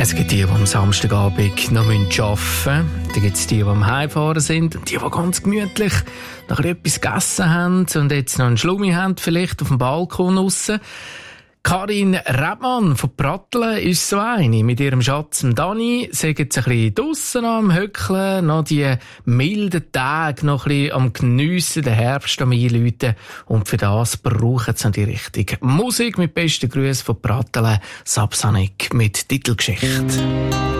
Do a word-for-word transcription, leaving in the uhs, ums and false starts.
Es gibt die, die am Samstagabend noch arbeiten müssen. Dann gibt es die, die am Heimfahren sind. Und die, die ganz gemütlich noch etwas gegessen haben und jetzt noch einen Schlummi haben, vielleicht auf dem Balkon draussen. Karin Rebmann von Pratteln ist so eine. Mit ihrem Schatz Dani sind jetzt ein bisschen draussen am Höckeln, noch die milden Tage noch ein bisschen am Geniessen, den Herbst am Einläuten. Und für das brauchen sie noch die richtige Musik. Mit besten Grüßen von Pratteln, Sapsanik mit Titelgeschichte.